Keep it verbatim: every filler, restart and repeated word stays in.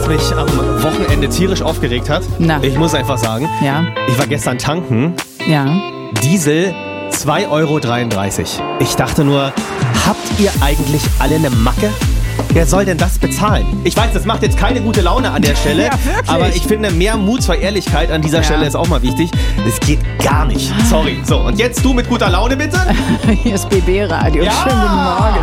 was mich am Wochenende tierisch aufgeregt hat? Na. Ich muss einfach sagen, Ja, ich war gestern tanken, ja. Diesel zwei Euro dreiunddreißig. Ich dachte nur, habt ihr eigentlich alle eine Macke? Wer soll denn das bezahlen? Ich weiß, das macht jetzt keine gute Laune an der Stelle, Ja, wirklich. aber ich finde, mehr Mut zur Ehrlichkeit an dieser Ja. Stelle ist auch mal wichtig. Es geht gar nicht. Sorry. So, und jetzt du mit guter Laune bitte? Hier ist B B Radio. Ja. Schönen guten Morgen.